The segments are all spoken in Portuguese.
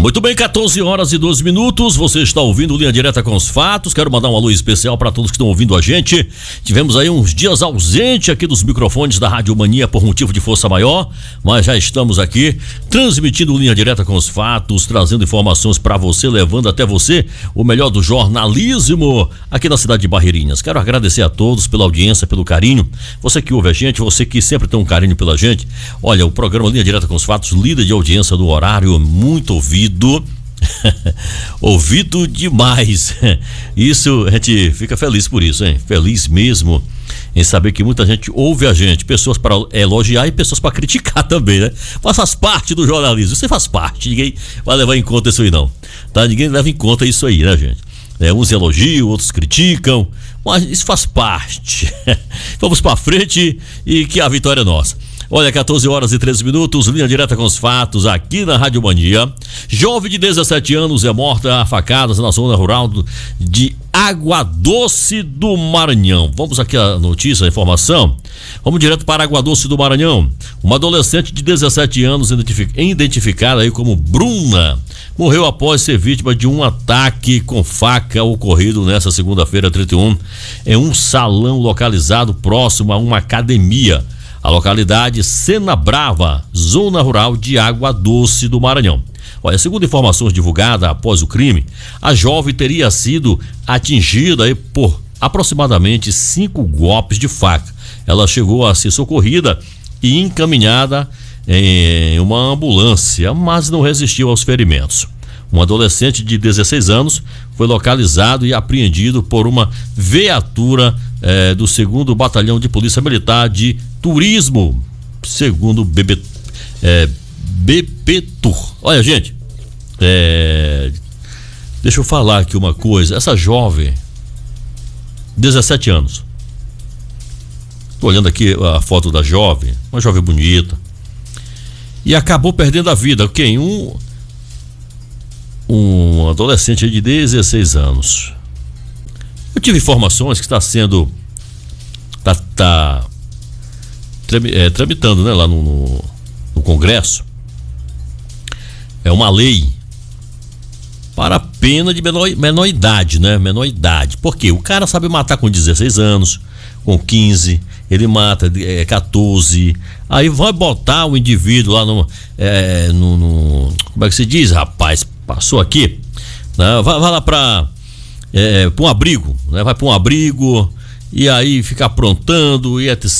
Muito bem, 14 horas e 12 minutos, você está ouvindo Linha Direta com os Fatos. Quero mandar um alô especial para todos que estão ouvindo a gente. Tivemos aí uns dias ausente aqui dos microfones da Rádio Mania por motivo de força maior, mas já estamos aqui transmitindo Linha Direta com os Fatos, trazendo informações para você, levando até você o melhor do jornalismo aqui na cidade de Barreirinhas. Quero agradecer a todos pela audiência, pelo carinho, você que ouve a gente, você que sempre tem um carinho pela gente. Olha, o programa Linha Direta com os Fatos, líder de audiência do horário, muito ouvido. Ouvido demais. Isso, a gente fica feliz por isso, hein? Feliz mesmo em saber que muita gente ouve a gente, pessoas para elogiar e pessoas para criticar também, né? Mas faz parte do jornalismo, você faz parte, ninguém vai levar em conta isso aí não, tá? Ninguém leva em conta isso aí, né, gente? Uns elogiam, outros criticam, mas isso faz parte. Vamos para frente e que a vitória é nossa. Olha, 14 horas e 13 minutos, Linha Direta com os Fatos aqui na Rádio Mania. Jovem de 17 anos é morta a facadas na zona rural de Água Doce do Maranhão. Vamos aqui a notícia, a informação. Vamos direto para Água Doce do Maranhão. Uma adolescente de 17 anos, identificada aí como Bruna, morreu após ser vítima de um ataque com faca ocorrido nesta segunda-feira, 31, em um salão localizado próximo a uma academia. A localidade Sena Brava, zona rural de Água Doce do Maranhão. Olha, segundo informações divulgadas após o crime, a jovem teria sido atingida aí por aproximadamente 5 golpes de faca. Ela chegou a ser socorrida e encaminhada em uma ambulância, mas não resistiu aos ferimentos. Um adolescente de 16 anos foi localizado e apreendido por uma viatura do 2º Batalhão de Polícia Militar de Turismo, segundo BPTUR. Olha, gente, deixa eu falar aqui uma coisa. Essa jovem, 17 anos, tô olhando aqui a foto da jovem, uma jovem bonita, e acabou perdendo a vida. Quem? Um adolescente de 16 anos. Eu tive informações que está sendo tramitando, né, lá no Congresso, uma lei para pena de menor idade, né? Menor idade. Porque o cara sabe matar com 16 anos, com 15, ele mata 14. Aí vai botar o indivíduo lá no como é que se diz, rapaz? Passou aqui, né? Vai lá para um abrigo, né? Vai para um abrigo e aí fica aprontando e etc.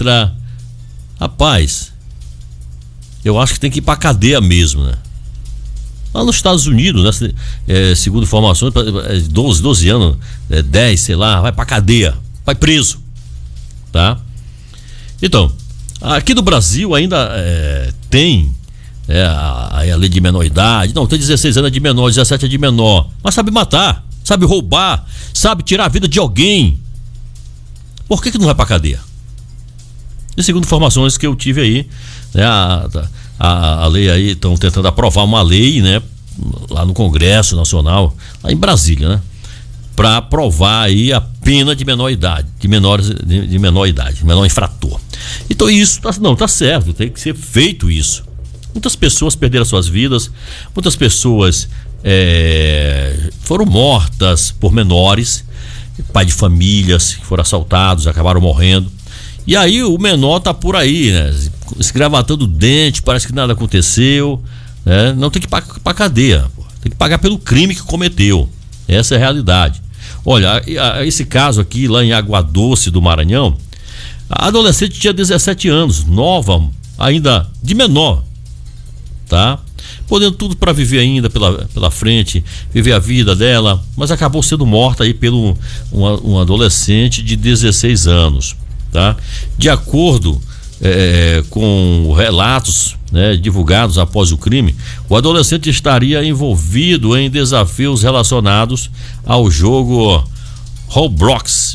Rapaz, eu acho que tem que ir para cadeia mesmo, né? Lá nos Estados Unidos, né? Segundo informações, 12 anos, 10, sei lá, vai para cadeia, vai preso, tá? Então, aqui no Brasil ainda tem a lei de menor idade. Não, tem 16 anos é de menor, 17 é de menor, mas sabe matar, sabe roubar, sabe tirar a vida de alguém. Por que não vai pra cadeia? E segundo informações que eu tive aí, né, a lei aí, estão tentando aprovar uma lei, né, lá no Congresso Nacional, lá em Brasília, né, para aprovar aí a pena de menor idade, de menor idade, menor infrator. Então isso tá certo, tem que ser feito isso. Muitas pessoas perderam suas vidas, muitas pessoas foram mortas por menores, pai de famílias que foram assaltados, acabaram morrendo. E aí o menor tá por aí, né, escravatando o dente, parece que nada aconteceu, né? Não tem que ir pra cadeia, pô. Tem que pagar pelo crime que cometeu. Essa é a realidade. Olha, esse caso aqui lá em Água Doce do Maranhão, a adolescente tinha 17 anos, nova, ainda de menor, tá? Podendo tudo para viver ainda pela frente, viver a vida dela, mas acabou sendo morta aí pelo um adolescente de 16 anos, tá? De acordo com relatos, né, divulgados após o crime, o adolescente estaria envolvido em desafios relacionados ao jogo Roblox.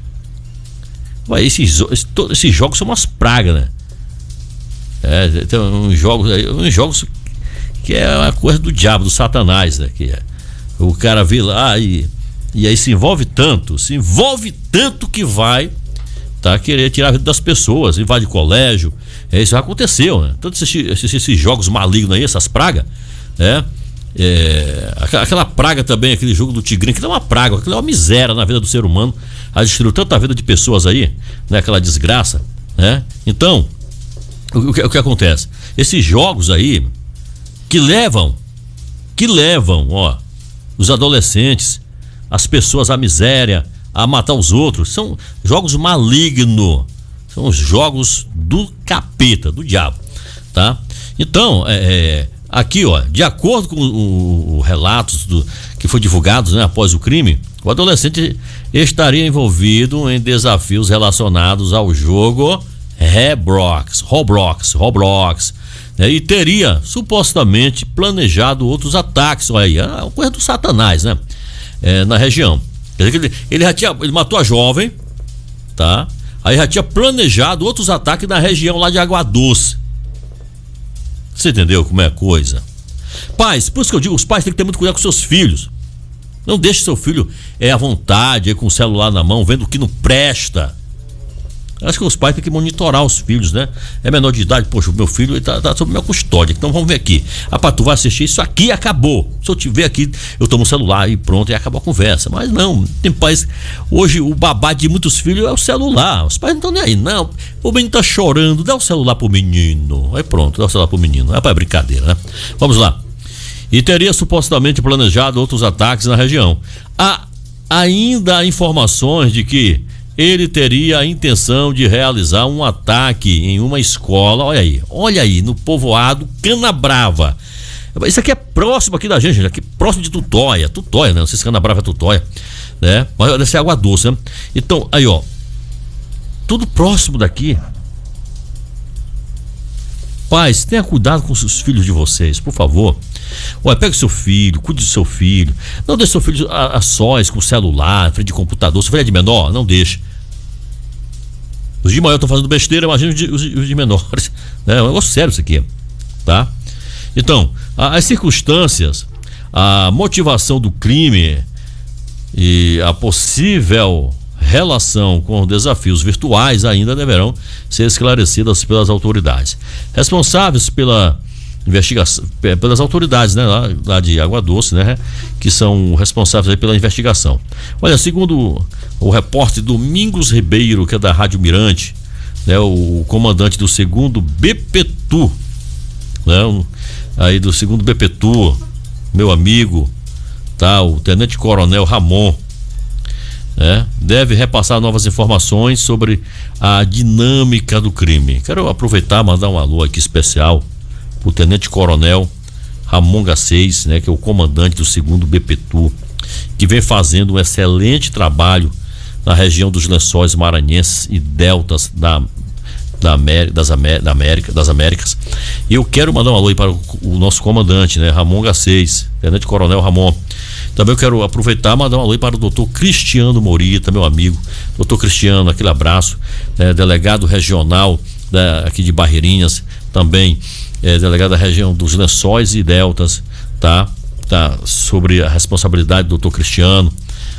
Esses jogos são umas pragas, né? Tem uns jogos que é uma coisa do diabo, do satanás, né? Que o cara vê lá e aí se envolve tanto que vai querer tirar a vida das pessoas, invade colégio. Isso já aconteceu, né? Tanto esses jogos malignos aí, essas pragas, Aquela praga também, aquele jogo do Tigrinho, que é uma praga, aquilo é uma miséria na vida do ser humano, destruiu tanta vida de pessoas aí, né? Aquela desgraça, né? Então, o que acontece? Esses jogos aí que levam, ó, os adolescentes, as pessoas à miséria, a matar os outros, são jogos malignos, são os jogos do capeta, do diabo, tá? Então, aqui, ó, de acordo com os relatos que foi divulgados, né, após o crime, o adolescente estaria envolvido em desafios relacionados ao jogo Roblox, né, e teria supostamente planejado outros ataques. Olha aí, é uma coisa do Satanás, né? Na região. Quer dizer que ele matou a jovem, tá? Aí já tinha planejado outros ataques na região lá de Água Doce. Você entendeu como é a coisa? Pais, por isso que eu digo, os pais têm que ter muito cuidado com seus filhos. Não deixe seu filho à vontade, com o celular na mão, vendo o que não presta. Acho que os pais têm que monitorar os filhos, né? É menor de idade, poxa, o meu filho ele tá sob minha custódia, então vamos ver aqui. Rapaz, tu vai assistir isso aqui e acabou. Se eu te ver aqui, eu tomo o celular e pronto, e acabou a conversa. Mas não, tem pais. Hoje o babá de muitos filhos é o celular. Os pais não estão nem aí, não. O menino tá chorando, dá o celular pro menino. Aí pronto, dá o celular pro menino. É pra brincadeira, né? Vamos lá. E teria supostamente planejado outros ataques na região. Há ainda informações de que ele teria a intenção de realizar um ataque em uma escola, olha aí, no povoado Canabrava. Isso aqui é próximo aqui da gente, aqui próximo de Tutóia, né? Não sei se Canabrava é Tutóia, né? Mas deve ser Água Doce, né? Então, aí, ó, tudo próximo daqui. Pais, tenha cuidado com os filhos de vocês, por favor. Olha, pega o seu filho, cuide do seu filho. Não deixe seu filho a sós com o celular, frente de computador. Se o filho é de menor, não deixe. Os de maior estão fazendo besteira, imagina os de menores. É um negócio sério isso aqui, tá? Então, as circunstâncias, a motivação do crime e a possível relação com desafios virtuais ainda deverão ser esclarecidas pelas autoridades responsáveis pela investigação, pelas autoridades, né, lá de Água Doce, né, que são responsáveis aí pela investigação. Olha, segundo o repórter Domingos Ribeiro, que é da Rádio Mirante, né, o comandante do 2º BPTU, né, aí do 2º BPTU, meu amigo, tá, o Tenente Coronel Ramon, deve repassar novas informações sobre a dinâmica do crime. Quero aproveitar e mandar um alô aqui especial pro Tenente Coronel Ramon Gacês, né, que é o comandante do 2º BPTU, que vem fazendo um excelente trabalho na região dos Lençóis Maranhenses e deltas das Américas. E eu quero mandar um alô aí para o nosso comandante, né, Ramon Gacês, Tenente Coronel Ramon. Também eu quero aproveitar e mandar um alô aí para o doutor Cristiano Morita, meu amigo. Doutor Cristiano, aquele abraço, delegado regional aqui de Barreirinhas, também delegado da região dos Lençóis e Deltas, tá sobre a responsabilidade do doutor Cristiano.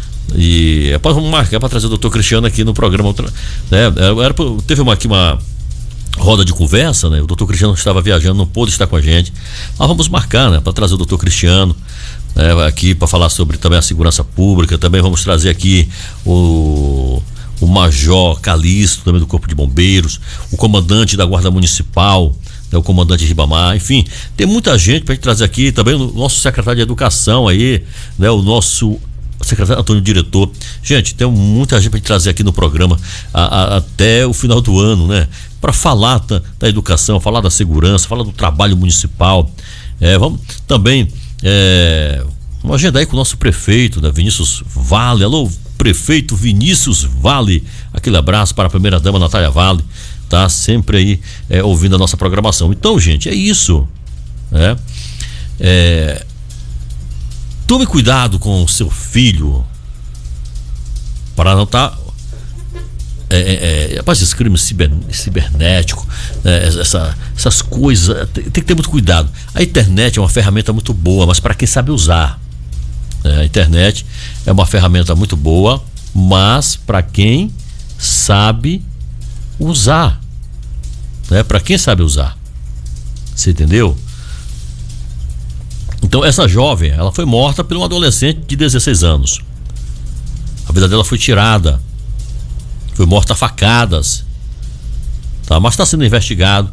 E vamos marcar para trazer o doutor Cristiano aqui no programa, né? Teve uma roda de conversa, né? O doutor Cristiano estava viajando, não pôde estar com a gente, mas vamos marcar, né, para trazer o doutor Cristiano aqui para falar sobre também a segurança pública. Também vamos trazer aqui o Major Calixto, também do Corpo de Bombeiros, o comandante da Guarda Municipal, né, o comandante Ribamar. Enfim, tem muita gente para gente trazer aqui. Também o nosso secretário de Educação aí, né, o nosso secretário Antônio Diretor. Gente, tem muita gente para gente trazer aqui no programa até o final do ano, né, para falar da educação, falar da segurança, falar do trabalho municipal. Vamos também uma agenda aí com o nosso prefeito, né, Vinícius Vale. Alô, prefeito Vinícius Vale, aquele abraço para a primeira dama Natália Vale, tá sempre aí ouvindo a nossa programação. Então, gente, é isso, tome cuidado com o seu filho para não estar rapaz, esses crimes cibernéticos, essas coisas, tem que ter muito cuidado. A internet é uma ferramenta muito boa, mas para quem sabe usar. A internet é uma ferramenta muito boa, mas para quem sabe usar, para quem sabe usar. Você entendeu? Então essa jovem, ela foi morta por um adolescente de 16 anos. A vida dela foi tirada, foi morta a facadas, tá? Mas está sendo investigado,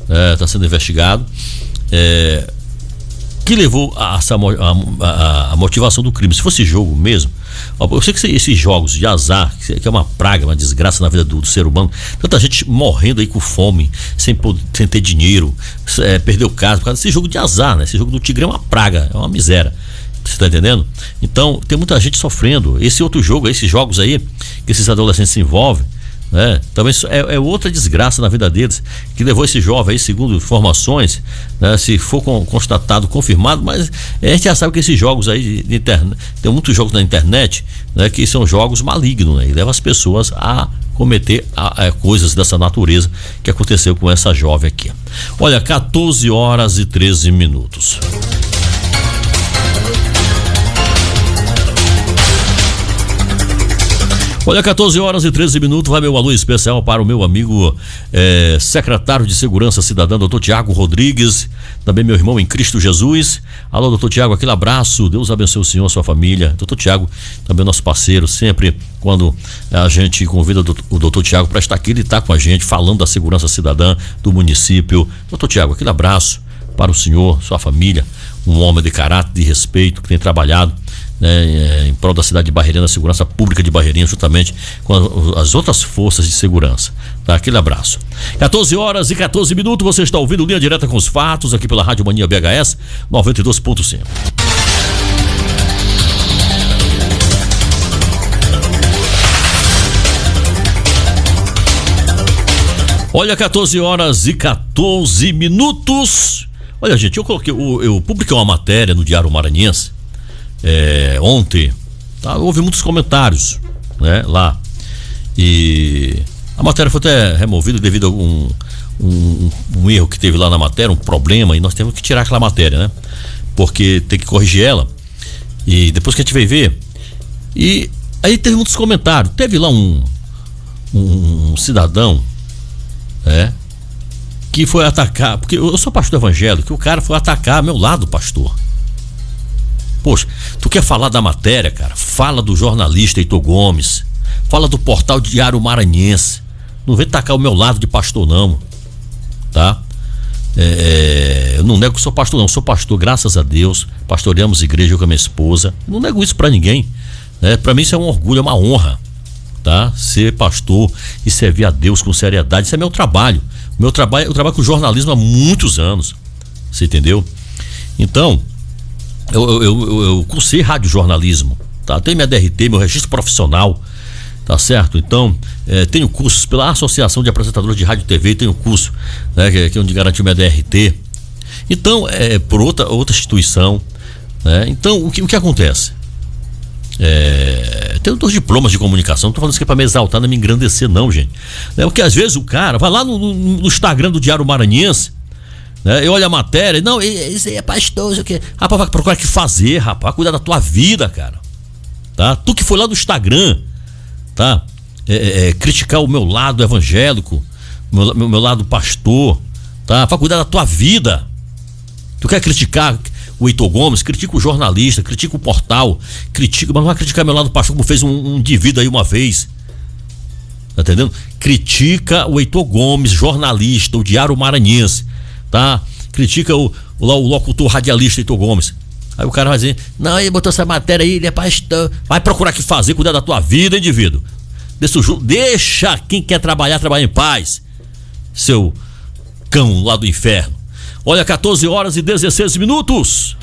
que levou a motivação do crime. Se fosse jogo mesmo, eu sei que esses jogos de azar, que é uma praga, uma desgraça na vida do ser humano, tanta gente morrendo aí com fome, sem ter dinheiro, perdeu casa por causa desse jogo de azar, né? Esse jogo do tigre é uma praga, é uma miséria. Você tá entendendo? Então tem muita gente sofrendo. Esse outro jogo, esses jogos aí que esses adolescentes se envolvem, né? Também é outra desgraça na vida deles, que levou esse jovem aí, segundo informações, né? Se for constatado, confirmado, mas a gente já sabe que esses jogos aí de internet, tem muitos jogos na internet, né? Que são jogos malignos, né? E levam as pessoas a cometer coisas dessa natureza que aconteceu com essa jovem aqui. Olha, 14h13. Olha, 14h13, vai meu alô especial para o meu amigo secretário de Segurança Cidadã, doutor Tiago Rodrigues, também meu irmão em Cristo Jesus. Alô, doutor Tiago, aquele abraço, Deus abençoe o senhor, sua família. Doutor Tiago, também nosso parceiro, sempre quando a gente convida o doutor Tiago para estar aqui, ele está com a gente, falando da segurança cidadã do município. Doutor Tiago, aquele abraço para o senhor, sua família, um homem de caráter, de respeito, que tem trabalhado, né, em prol da cidade de Barreirinha, da segurança pública de Barreirinha, juntamente com as outras forças de segurança. Tá? Aquele abraço. 14h14, você está ouvindo Linha Direta com os Fatos, aqui pela Rádio Mania BHS 92.5. Olha, 14h14. Olha, gente, eu publiquei uma matéria no Diário Maranhense ontem, tá? Houve muitos comentários, né, lá, e a matéria foi até removida devido a um erro que teve lá na matéria, um problema, e nós temos que tirar aquela matéria, né, porque tem que corrigir ela, e depois que a gente veio ver, e aí teve muitos comentários. Teve lá um cidadão, que foi atacar, porque eu sou pastor evangélico, que o cara foi atacar meu lado, pastor. Poxa, tu quer falar da matéria, cara? Fala do jornalista Heitor Gomes, fala do portal Diário Maranhense. Não vem tacar o meu lado de pastor, não, tá? Eu não nego que sou pastor, não. Sou pastor, graças a Deus. Pastoreamos igreja com a minha esposa. Não nego isso pra ninguém, né? Pra mim isso é um orgulho, é uma honra, tá? Ser pastor e servir a Deus com seriedade, isso é meu trabalho. Eu trabalho com jornalismo há muitos anos, você entendeu? Então, eu cursei radiojornalismo, tá? Tenho minha DRT, meu registro profissional, tá certo? Então, tenho cursos pela Associação de Apresentadores de Rádio e TV, tenho curso, né, que é onde garantiu minha DRT. Então, por outra instituição, né? Então, o que acontece? Tenho 2 diplomas de comunicação, não tô falando isso aqui pra me exaltar, não me engrandecer, não, gente. Porque às vezes o cara vai lá no Instagram do Diário Maranhense, né, e olha a matéria, não, isso aí é pastor, isso aqui. Rapaz, vai procurar o que fazer, rapaz, cuidar da tua vida, cara. Tá? Tu que foi lá no Instagram, tá? Criticar o meu lado evangélico, meu lado pastor, tá? Vai cuidar da tua vida. Tu quer criticar o Heitor Gomes, critica o jornalista, critica o portal, critica, mas não vai criticar meu lado pastor, como fez um indivíduo aí uma vez. Tá entendendo? Critica o Heitor Gomes, jornalista, o Diário Maranhense, tá? Critica o locutor radialista Heitor Gomes. Aí o cara vai dizer, não, ele botou essa matéria aí, ele é pastor. Vai procurar o que fazer, cuidar da tua vida, indivíduo. Deixa quem quer trabalhar em paz, seu cão lá do inferno. Olha, 14h16.